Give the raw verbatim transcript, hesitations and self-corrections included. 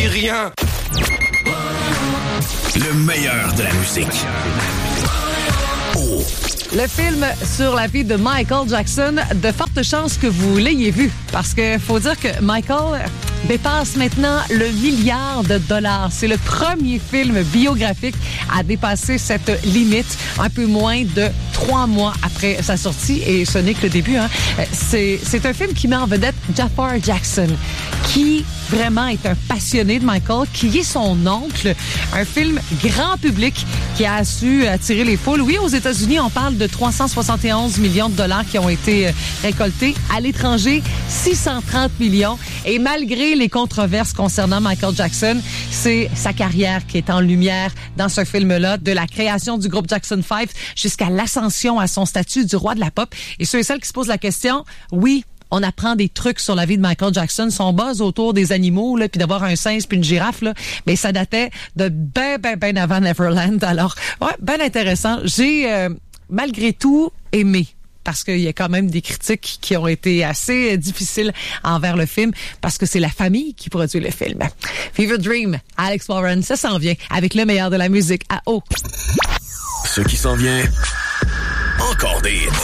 dis rien. Le meilleur de la musique. Oh. Le film sur la vie de Michael Jackson, de fortes chances que vous l'ayez vu. Parce que faut dire que Michael dépasse maintenant le milliard de dollars. C'est le premier film biographique à dépasser cette limite un peu moins de trois mois après sa sortie. Et ce n'est que le début. Hein. C'est, c'est un film qui met en vedette Jafar Jackson, qui vraiment est un passionné de Michael, qui est son oncle. Un film grand public qui a su attirer les foules. Oui, aux États-Unis, on parle de trois cent soixante et onze millions de dollars qui ont été récoltés. À l'étranger, six cent trente millions. Et malgré les controverses concernant Michael Jackson, c'est sa carrière qui est en lumière dans ce film-là, de la création du groupe Jackson five jusqu'à l'ascension à son statut du roi de la pop. Et ceux et celles qui se posent la question, oui, on apprend des trucs sur la vie de Michael Jackson, son buzz autour des animaux, là, puis d'avoir un singe puis une girafe, là, mais ça datait de ben, ben, ben avant Neverland. Alors, ouais, ben intéressant. J'ai, euh, malgré tout, aimé. Parce qu'il y a quand même des critiques qui ont été assez difficiles envers le film, parce que c'est la famille qui produit le film. Fever Dream, Alex Warren, ça s'en vient avec le meilleur de la musique à eau. Ce qui s'en vient, encore des hits.